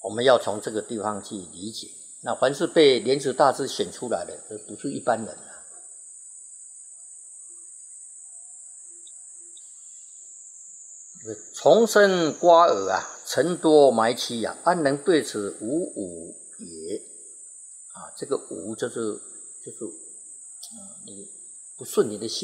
我们要从这个地方去理解。那凡是被莲池大师选出来的，这不是一般人啊。虫生瓜尔啊，尘多埋期啊，安能对此无五也？啊，这个无就是你不顺你的心。